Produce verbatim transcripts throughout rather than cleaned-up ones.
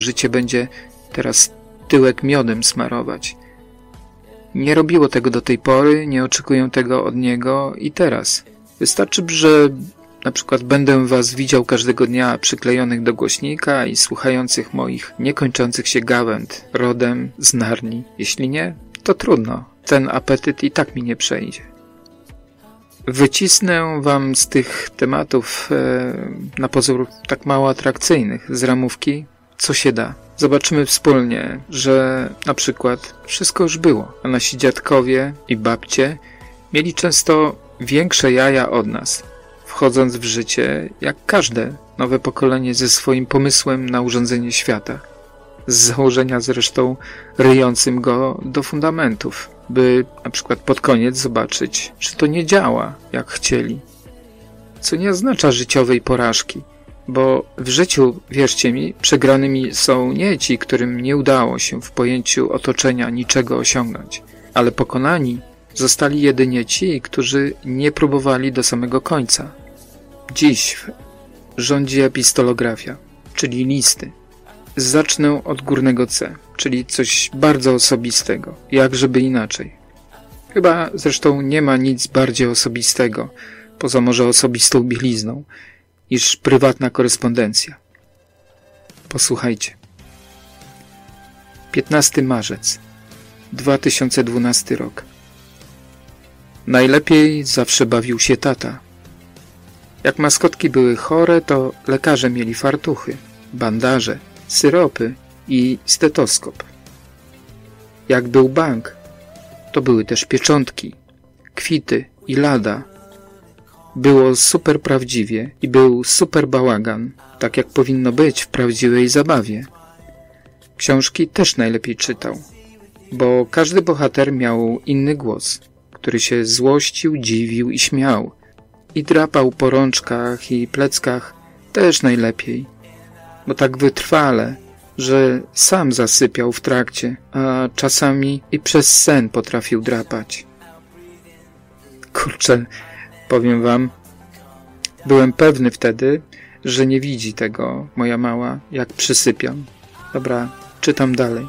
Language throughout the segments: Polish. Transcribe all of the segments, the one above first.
życie będzie teraz tyłek miodem smarować. Nie robiło tego do tej pory, nie oczekuję tego od niego i teraz. Wystarczy, że na przykład będę was widział każdego dnia przyklejonych do głośnika i słuchających moich niekończących się gawęd rodem z Narni. Jeśli nie, to trudno. Ten apetyt i tak mi nie przejdzie. Wycisnę wam z tych tematów e, na pozór tak mało atrakcyjnych z ramówki, co się da. Zobaczymy wspólnie, że na przykład wszystko już było, a nasi dziadkowie i babcie mieli często większe jaja od nas, wchodząc w życie jak każde nowe pokolenie ze swoim pomysłem na urządzenie świata. Z założenia zresztą ryjącym go do fundamentów, by na przykład pod koniec zobaczyć, że to nie działa jak chcieli. Co nie oznacza życiowej porażki, bo w życiu, wierzcie mi, przegranymi są nie ci, którym nie udało się w pojęciu otoczenia niczego osiągnąć, ale pokonani zostali jedynie ci, którzy nie próbowali do samego końca. Dziś rządzi epistolografia, czyli listy. Zacznę od górnego C, czyli coś bardzo osobistego, jak żeby inaczej. Chyba zresztą nie ma nic bardziej osobistego, poza może osobistą bielizną, niż prywatna korespondencja. Posłuchajcie. piętnasty marzec, dwa tysiące dwunasty rok. Najlepiej zawsze bawił się tata. Jak maskotki były chore, to lekarze mieli fartuchy, bandaże, syropy i stetoskop. Jak był bank, to były też pieczątki, kwity i lada. Było super prawdziwie i był super bałagan, tak jak powinno być w prawdziwej zabawie. Książki też najlepiej czytał, bo każdy bohater miał inny głos, który się złościł, dziwił i śmiał. I drapał po rączkach i pleckach też najlepiej, bo tak wytrwale, że sam zasypiał w trakcie, a czasami i przez sen potrafił drapać. Kurczę, powiem wam, byłem pewny wtedy, że nie widzi tego moja mała, jak przysypiam. Dobra, czytam dalej.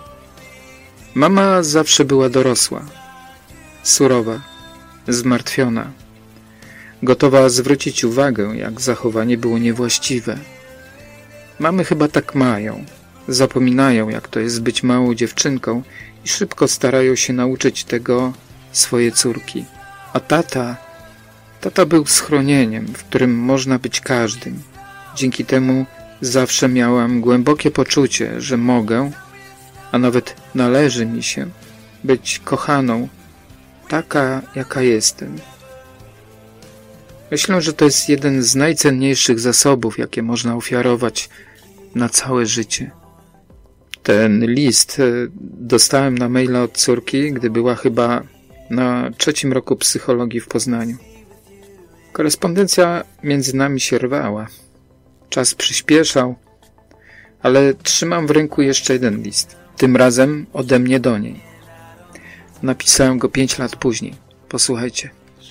Mama zawsze była dorosła, surowa, zmartwiona, gotowa zwrócić uwagę, jak zachowanie było niewłaściwe. Mamy chyba tak mają. Zapominają, jak to jest być małą dziewczynką i szybko starają się nauczyć tego swoje córki. A tata, tata był schronieniem, w którym można być każdym. Dzięki temu zawsze miałam głębokie poczucie, że mogę, a nawet należy mi się, być kochaną, taka jaka jestem. Myślę, że to jest jeden z najcenniejszych zasobów, jakie można ofiarować na całe życie. Ten list dostałem na maila od córki, gdy była chyba na trzecim roku psychologii w Poznaniu. Korespondencja między nami się rwała. Czas przyspieszał, ale trzymam w ręku jeszcze jeden list. Tym razem ode mnie do niej. Napisałem go pięć lat później. Posłuchajcie.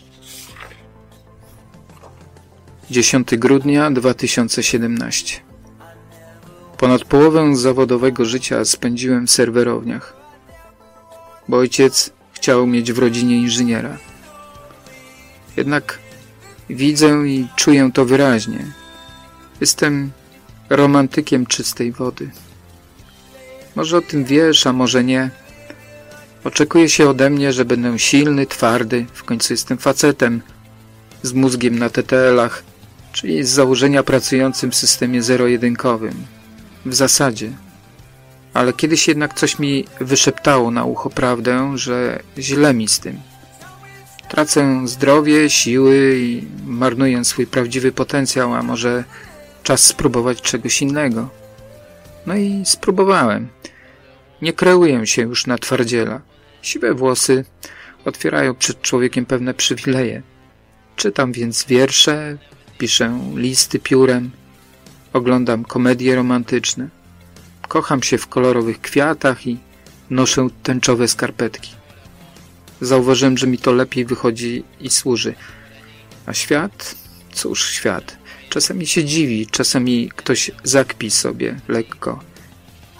dziesiątego grudnia dwa tysiące siedemnastego. Ponad połowę zawodowego życia spędziłem w serwerowniach, bo ojciec chciał mieć w rodzinie inżyniera. Jednak widzę i czuję to wyraźnie. Jestem romantykiem czystej wody. Może o tym wiesz, a może nie. Oczekuje się ode mnie, że będę silny, twardy, w końcu jestem facetem, z mózgiem na T T L-ach, czyli z założenia pracującym w systemie zero-jedynkowym. W zasadzie. Ale kiedyś jednak coś mi wyszeptało na ucho prawdę, że źle mi z tym. Tracę zdrowie, siły i marnuję swój prawdziwy potencjał, a może czas spróbować czegoś innego. No i spróbowałem. Nie kreuję się już na twardziela. Siwe włosy otwierają przed człowiekiem pewne przywileje. Czytam więc wiersze, piszę listy piórem, oglądam komedie romantyczne. Kocham się w kolorowych kwiatach i noszę tęczowe skarpetki. Zauważyłem, że mi to lepiej wychodzi i służy. A świat? Cóż świat? Czasami się dziwi, czasami ktoś zakpi sobie lekko.